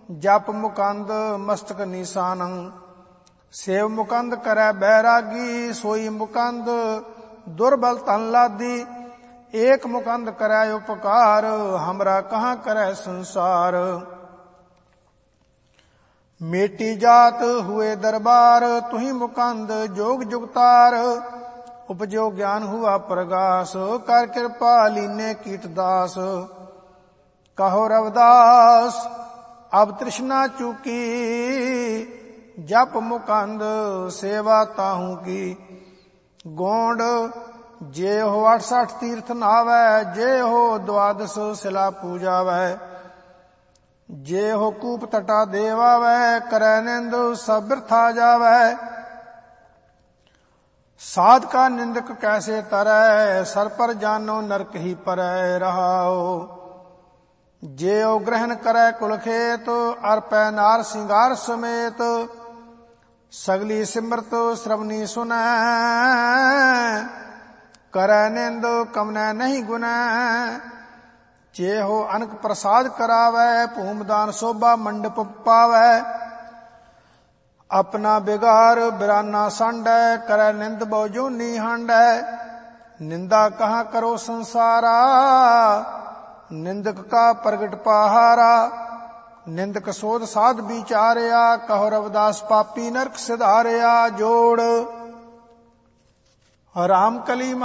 ਜਪ ਮੁਕੰਦ ਮਸਤਕ ਨੀਸਾਨੰ। ਸੇਵ ਮੁਕੰਦ ਕਰੈ ਬੈਰਾਗੀ, ਸੋਈ ਮੁਕੰਦ ਦੁਰਬਲ ਤਨ ਲਾਦੀ। ਏਕ ਮੁਕੰਦ ਕਰੈ ਉਪਕਾਰ, हमरा ਕਹਾਂ ਕਰੈ ਸੰਸਾਰ। ਮੇਟੀ ਜਾਤ हुए दरबार, तुहि मुकंद जोग जुगतार। उपजो ज्ञान हुआ प्रगास, कर कृपा लीने कीट दास। कहो रविदास अब तृष्णा चूकी, जप मुकंद सेवा ताहू की। गोंड जे हो 68 तीर्थ नावै, जे हो द्वादश शिला पूजावै। जे हो कूप तटा देवावै, करै निंद सब बिरथा जावै। साध का निंदक कैसे तरै, सर पर जानो नरक ही परै रहाओ। जे ओ ग्रहण करै कुल खेत, अर्पै नार सिंगार समेत। सगली सिमरत श्रवणी सुनै, करै निंद कमनै नहीं गुनै। जे हो अनक प्रसाद करावै, भूमदान शोभा मंडप पावै। अपना बिगार बिराना सांडै, करै निंद बहु जोनी हांडै। निंदा कहाँ करो संसारा, निंदक का प्रगट पहारा। निंदक सोध साध विचारिया, कहो रविदास पापी नरक सिधारिया। जोड़ राम कली